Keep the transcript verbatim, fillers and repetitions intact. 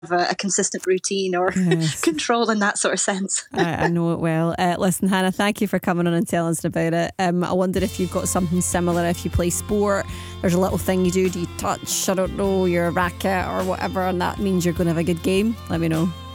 a, a consistent routine or yes. control in that sort of sense. I, I know it well. Uh, listen, Hannah, thank you for coming on and telling us about it. Um, I wonder if you've got something similar. If you play sport, there's a little thing you do. Do you touch, I don't know, your racket or whatever, and that means you're going to have a good game? Let me know.